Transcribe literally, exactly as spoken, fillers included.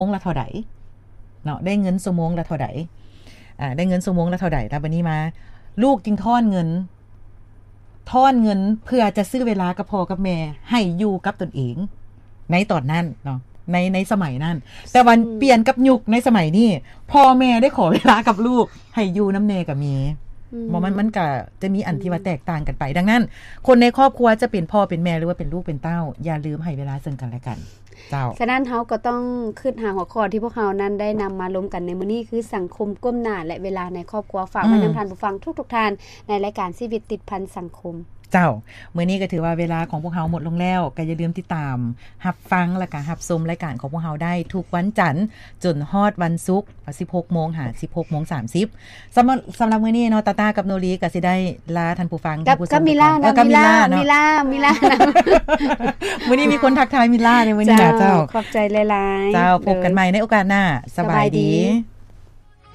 งละเท่าใดเนาะได้เงินชั่วโมงละเท่าใดอ่าได้เงินชั่วโมงละเท่าใดถ้าบัดนี้มาลูกจึงทอนเงินทอนเงินเพื่อจะซื้อเวลากับพ่อกับแม่ให้อยู่กับตนเองในตอนนั้นเนาะในในสมัยนั้นแต่วันเปลี่ยนกับยุคในสมัยนี้พ่อแม่ได้ขอเวลากับลูกให้อยู่น้ำเนกับมีบ่มันมันก็จะมีอันที่ว่าแตกต่างกันไปดังนั้นคนในครอบครัวจะเป็นพ่อเป็นแม่หรือว่าเป็นลูกเป็นเต้าอย่าลืมให้เวลาซึ่งกันและกันเจ้าฉะนั้นเฮาก็ต้องคิดหาหัวข้อที่พวกเฮานั้นได้นำมาล้มกันในมื้อนี้คือสังคมก้มหน้าและเวลาในครอบครัวฝากไว้นำท่านผู้ฟังทุกๆท่านในรายการชีวิตติดพันสังคมเจ้ามื้อนี้ก็ถือว่าเวลาของพวกเฮาหมดลงแล้วก็อย่าลืมติดตามรับฟังและก็รับชมรายการของพวกเฮาได้ทุกวันจันทร์จนฮอดวันศุกร์ สิบหกโมง หา สิบหกโมงสามสิบ สำหรับสำหรับมื้อนี้เนาะตาตากับโนรีก็สิได้ลาท่านผู้ฟังท่านผู้ชมกับมิลาเนาะมิลามิลามิลามื้อนี้มีคนทักทายมิลาในมื้อนี้นะเจ้าขอบใจหลายๆเจ้าพบกันใหม่ในโอกาสหน้าสบายดี